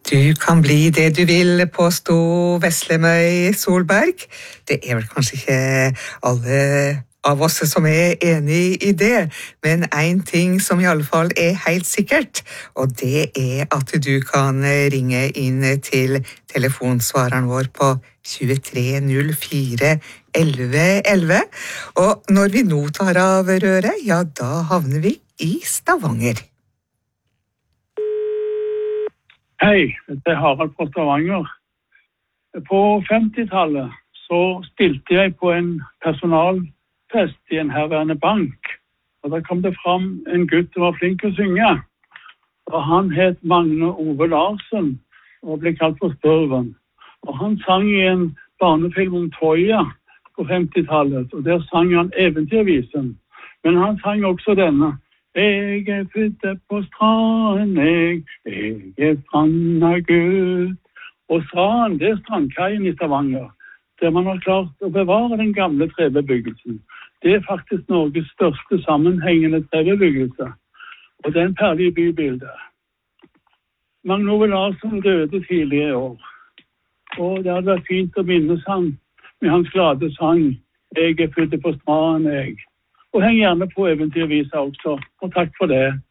Du kan bli det du vil, påstå Veslemøy Solberg. Det vel kanskje ikke alle av oss som enig i det, men en ting som i alle fall helt sikkert, og det at du kan ringe inn til telefonsvareren vår på 2304 11 11, og når vi nå tar av røret, ja, da havner vi i Stavanger. Hei, det Harald fra Stavanger. På 50-tallet så stilte jeg på en personalfest i en herværende bank, og da kom det fram en gutt som var flink å synge. Og han het Magne Ove Larsen og ble kalt for Spørven. Og han sang i en barnefilm om Troja på 50-tallet, og der sang han eventyrvisen. Men han sang også denne. Jeg født på stranden, jeg stranda Gud. Og stranden, det strandkaien i Stavanger, der man har klart å bevare den gamle trebebyggelsen. Det faktisk Norges største sammenhengende trebebyggelse, og det en perlig bybilde. Magne Ove Larsen døde tidlig i år, og det hadde vært fint å minnes han med hans glade sang, jeg født på stranden, jeg. Og heng gjerne på eventyrvisa også, og takk for det.